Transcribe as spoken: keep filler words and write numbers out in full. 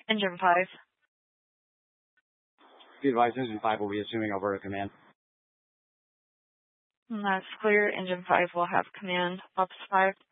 Engine five. Be advised, Engine five will be assuming Alberta command. And that's clear. Engine five will have command. Ops five.